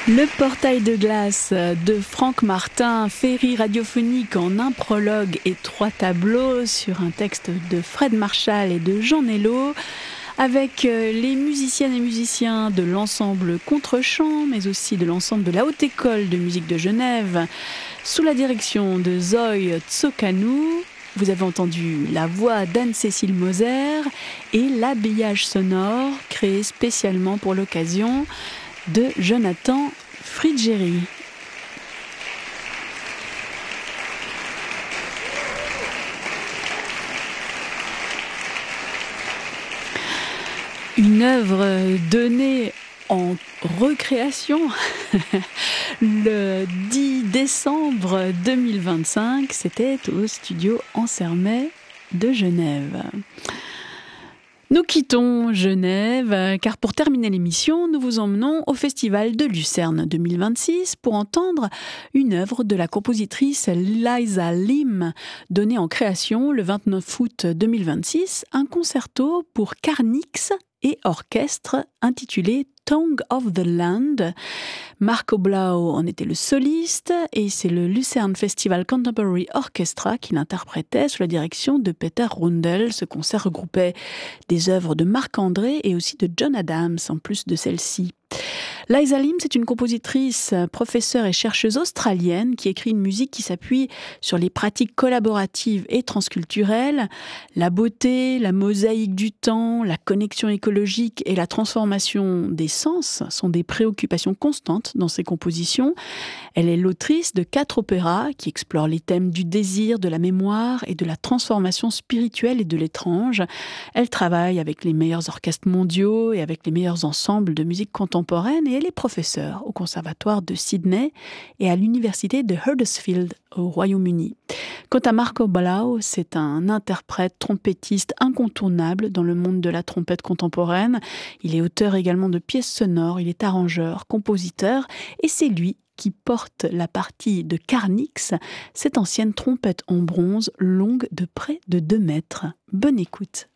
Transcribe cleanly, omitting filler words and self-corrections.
Le portail de glace de Franck Martin, féerie radiophonique en un prologue et 3 tableaux sur un texte de Fred Marshall et de Jean Nello, avec les musiciennes et musiciens de l'ensemble Contre-Champ, mais aussi de l'ensemble de la Haute École de musique de Genève, sous la direction de Zoé Tsokanou. Vous avez entendu la voix d'Anne-Cécile Moser et l'habillage sonore créé spécialement pour l'occasion de Jonathan Frigeri. Une œuvre donnée en recréation le 10 décembre 2025, c'était au studio Ansermet de Genève. Nous quittons Genève, car pour terminer l'émission, nous vous emmenons au Festival de Lucerne 2026 pour entendre une œuvre de la compositrice Liza Lim, donnée en création le 29 août 2026, un concerto pour Carnix et orchestre intitulé Tongue of the Land. Marco Blau en était le soliste et c'est le Lucerne Festival Contemporary Orchestra qui l'interprétait sous la direction de Peter Rundel. Ce concert regroupait des œuvres de Marc-André et aussi de John Adams en plus de celle-ci. Liza Lim, c'est une compositrice, professeure et chercheuse australienne qui écrit une musique qui s'appuie sur les pratiques collaboratives et transculturelles. La beauté, la mosaïque du temps, la connexion écologique et la transformation des sens sont des préoccupations constantes dans ses compositions. Elle est l'autrice de 4 opéras qui explorent les thèmes du désir, de la mémoire et de la transformation spirituelle et de l'étrange. Elle travaille avec les meilleurs orchestres mondiaux et avec les meilleurs ensembles de musique contemporaine et elle est professeure au Conservatoire de Sydney et à l'Université de Huddersfield au Royaume-Uni. Quant à Marco Blau, c'est un interprète trompettiste incontournable dans le monde de la trompette contemporaine. Il est auteur également de pièces sonores, il est arrangeur, compositeur et c'est lui qui porte la partie de Carnix, cette ancienne trompette en bronze longue de près de 2 mètres. Bonne écoute.